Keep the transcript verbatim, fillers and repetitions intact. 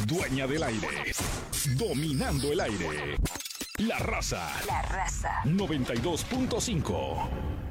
dueña del aire, dominando el aire. La Raza. La Raza. noventa y dos punto cinco.